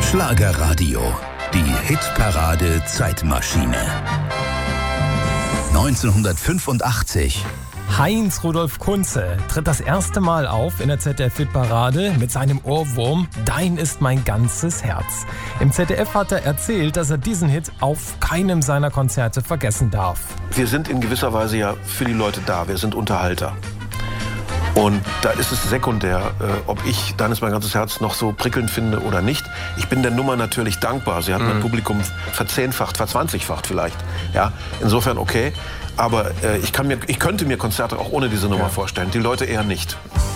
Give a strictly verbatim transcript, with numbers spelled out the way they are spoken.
Schlagerradio, die Hitparade Zeitmaschine. neunzehnhundertfünfundachtzig. Heinz Rudolf Kunze tritt das erste Mal auf in der Z D F-Hitparade mit seinem Ohrwurm Dein ist mein ganzes Herz. Im Z D F hat er erzählt, dass er diesen Hit auf keinem seiner Konzerte vergessen darf. Wir sind in gewisser Weise ja für die Leute da, wir sind Unterhalter. Und da ist es sekundär, äh, ob ich Dein ist mein ganzes Herz noch so prickelnd finde oder nicht. Ich bin der Nummer natürlich dankbar. Sie hat mein Publikum verzehnfacht, verzwanzigfacht vielleicht. Ja, insofern okay. Aber äh, ich, kann mir, ich könnte mir Konzerte auch ohne diese Nummer Ja. vorstellen. Die Leute eher nicht.